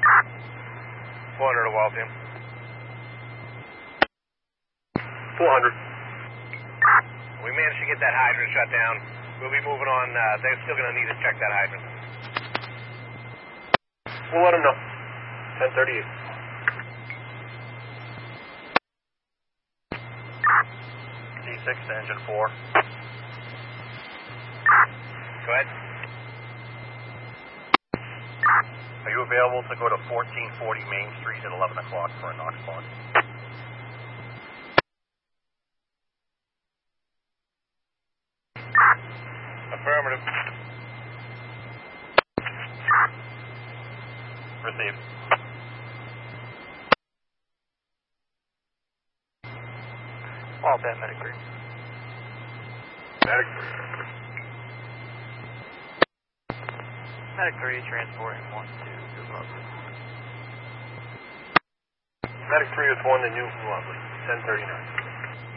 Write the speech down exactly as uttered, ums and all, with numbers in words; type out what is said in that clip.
four hundred to Waltham. four hundred. We managed to get that hydrant shut down. We'll be moving on. Uh, they're still going to need to check that hydrant. We'll let them know. ten thirty-eight. D six to engine four. Go ahead. Are you available to go to fourteen forty Main Street at eleven o'clock for a knock spot? Affirmative. Received. All that medic three. Medic. Medic three transporting one to New Lovely. Medic three with one to New Lovely. ten thirty-nine.